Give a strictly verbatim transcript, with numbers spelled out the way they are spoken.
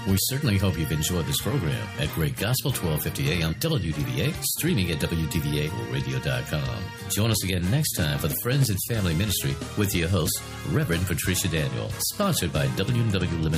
We certainly hope you've enjoyed this program at Great Gospel twelve fifty A M W D V A, streaming at W D V A radio dot com. Join us again next time for the Friends and Family Ministry with your host, Reverend Patricia Daniel, sponsored by W and W Limited.